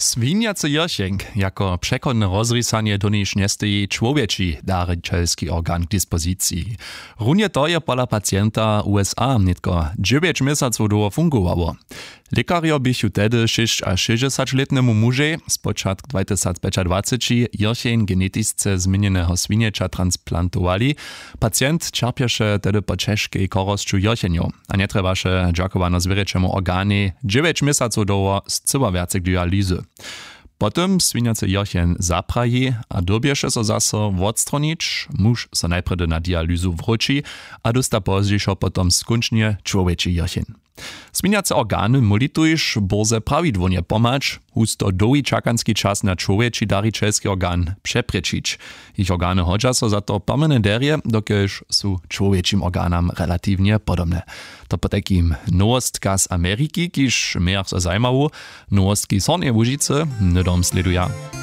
Swiniacy josienk jako przekonne rozrysanie doniż nie stoi człowieczy daricielski organ k dyspozycji. Runie to je pola pacjenta USA nitko 9 miesaców długo fungowało. Lekario bychu tedy 6 a 60-letnemu muže z początku 2025 josień genetycznie zmienionego swiniecza transplantowali. Pacjent czerpiesze tedy po ciężkiej korosciu josieniu, a nie trebaše dżakowano zwierzęciemu organy 9 miesaców długo z cyławiacek dializy. Potem swiniacy jochen zapraji, a dobieše so zaso odstronić, muž so najpredy na dialyzu wróci, a dosta pozdějšo potom skončnie człowieczy jochen. Swiniace organy molituješ borze prawidłownie pomać, husto długi czekański czas na człowieczy daricielski organ przeprečić. Ich organy hodža so za to permanenterie, dokiaľ sú człowieczym organam relatywnie podobne. To po takim nowostka z Ameryki, kiż miach so zajmało, nowostki z Hornej Łužice, nedom sleduja.